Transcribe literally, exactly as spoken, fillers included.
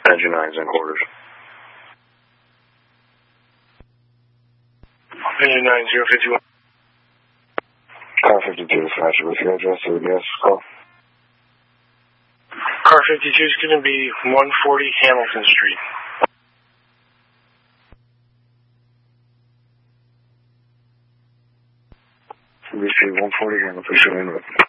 Engine nine's in quarters. Engine nine, zero fifty-one. Car fifty-two, dispatcher, what's your address to the gas call? Car fifty-two is going to be one forty Hamilton Street. We see one forty Hamilton Street.